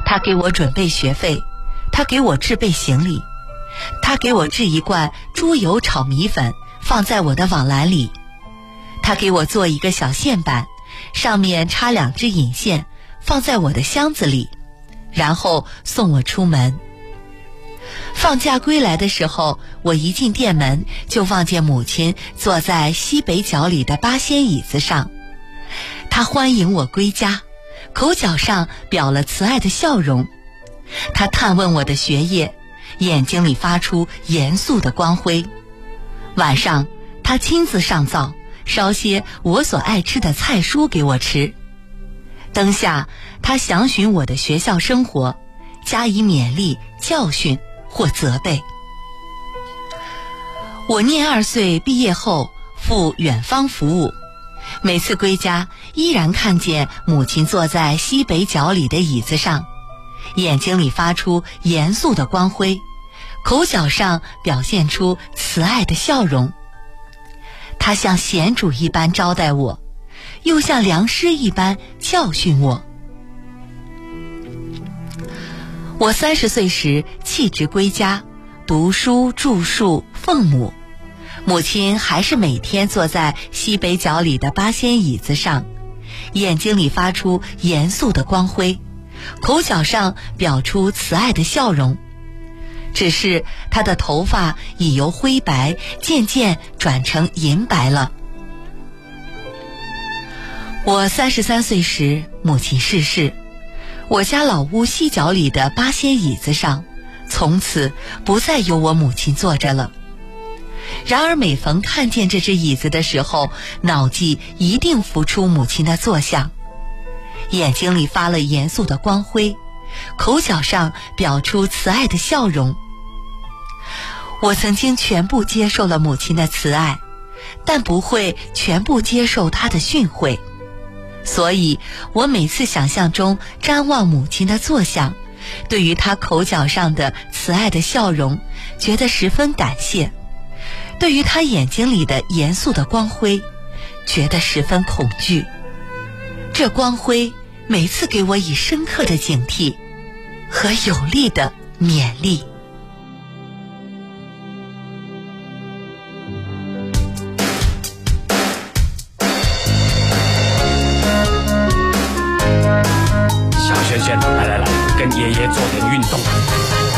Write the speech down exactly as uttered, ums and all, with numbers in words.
他给我准备学费，他给我置备行李，他给我制一罐猪油炒米粉放在我的网篮里，他给我做一个小线板，上面插两只引线放在我的箱子里，然后送我出门。放假归来的时候，我一进店门就望见母亲坐在西北角里的八仙椅子上，她欢迎我归家，口角上表了慈爱的笑容。她探问我的学业，眼睛里发出严肃的光辉。晚上她亲自上灶，烧些我所爱吃的菜蔬给我吃。灯下她详询我的学校生活，加以勉励、教训或责备。我念二岁毕业后赴远方服务，每次归家依然看见母亲坐在西北角里的椅子上，眼睛里发出严肃的光辉，口角上表现出慈爱的笑容。她像贤主一般招待我，又像良师一般教训我。我三十岁时弃职归家，读书著述奉母，母亲还是每天坐在西北角里的八仙椅子上，眼睛里发出严肃的光辉，口角上表出慈爱的笑容。只是她的头发已由灰白渐渐转成银白了。我三十三岁时，母亲逝世，我家老屋西角里的八仙椅子上，从此不再有我母亲坐着了。然而每逢看见这只椅子的时候，脑际一定浮出母亲的坐像，眼睛里发了严肃的光辉，口角上表出慈爱的笑容。我曾经全部接受了母亲的慈爱，但不会全部接受她的训诲，所以我每次想象中瞻望母亲的坐像，对于她口角上的慈爱的笑容觉得十分感谢，对于她眼睛里的严肃的光辉觉得十分恐惧。这光辉每次给我以深刻的警惕和有力的勉励。 小轩轩，来来来，跟爷爷做点运动。